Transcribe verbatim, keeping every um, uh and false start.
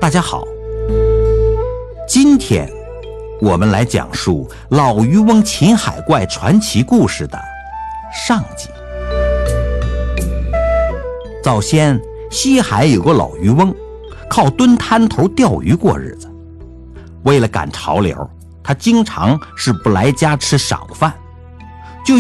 大家好，今天我们来讲述老渔翁秦海怪传奇故事的上集。早先西海有个老渔翁，靠蹲滩头钓鱼过日子。为了赶潮流，他经常是不来家吃晌饭，